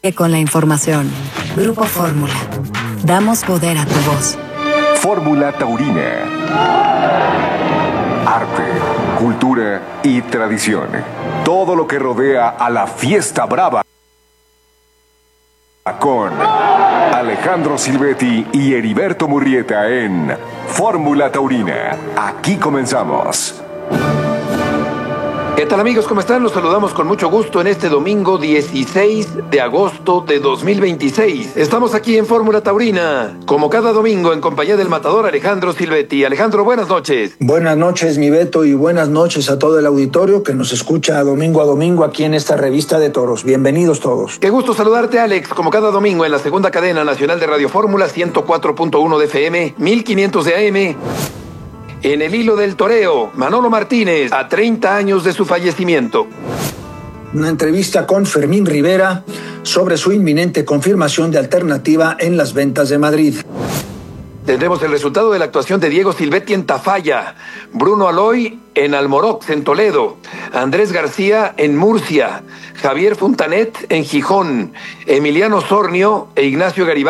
Con la información. Grupo Fórmula. Damos poder a tu voz. Fórmula Taurina. Arte, cultura y tradición. Todo lo que rodea a la fiesta brava. Con Alejandro Silvetti y Heriberto Murrieta en Fórmula Taurina. Aquí comenzamos. ¿Qué tal, amigos? ¿Cómo están? Los saludamos con mucho gusto en este domingo 16 de agosto de 2026. Estamos aquí en Fórmula Taurina, como cada domingo, en compañía del matador Alejandro Silvetti. Alejandro, buenas noches. Buenas noches, mi Beto, y buenas noches a todo el auditorio que nos escucha domingo a domingo aquí en esta revista de toros. Bienvenidos todos. Qué gusto saludarte, Alex, como cada domingo en la segunda cadena nacional de Radio Fórmula, 104.1 de FM, 1500 de AM. En el hilo del toreo, Manolo Martínez, a 30 años de su fallecimiento. Una entrevista con Fermín Rivera sobre su inminente confirmación de alternativa en las ventas de Madrid. Tendremos el resultado de la actuación de Diego Silvetti en Tafalla, Bruno Aloy en Almorox, en Toledo, Andrés García en Murcia, Javier Fontanet en Gijón, Emiliano Sornio e Ignacio Garibay